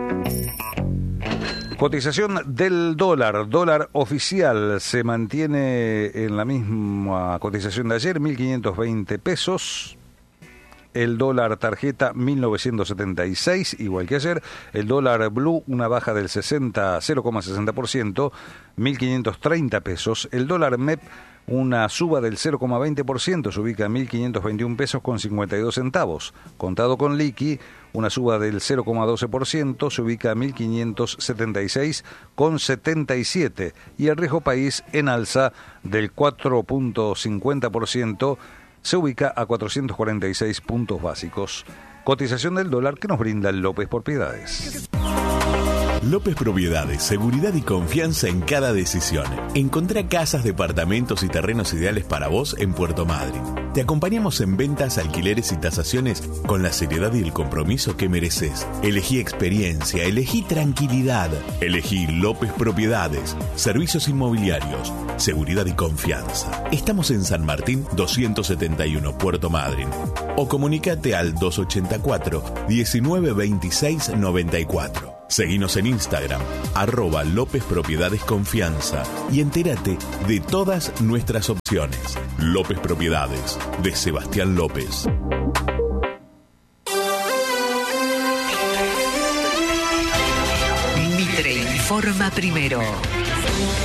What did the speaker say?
Cotización del dólar oficial se mantiene en la misma cotización de ayer, 1.520 pesos. El dólar tarjeta 1.976, igual que ayer. El dólar blue, una baja del 0,60%, 1.530 pesos. El dólar MEP, una suba del 0,20%, se ubica en 1.521 pesos con 52 centavos. Contado con liqui, una suba del 0,12%, se ubica en 1.576 con 77. Y el riesgo país en alza del 4,50%, se ubica a 446 puntos básicos. Cotización del dólar que nos brinda López Propiedades. López Propiedades, seguridad y confianza en cada decisión. Encontrá casas, departamentos y terrenos ideales para vos en Puerto Madryn. Te acompañamos en ventas, alquileres y tasaciones con la seriedad y el compromiso que mereces. Elegí experiencia, elegí tranquilidad. Elegí López Propiedades, servicios inmobiliarios, seguridad y confianza. Estamos en San Martín 271, Puerto Madryn. O comunicate al 284 1926 94. Seguinos en Instagram, @López Propiedades Confianza, y entérate de todas nuestras opciones. López Propiedades, de Sebastián López. Mitre informa primero.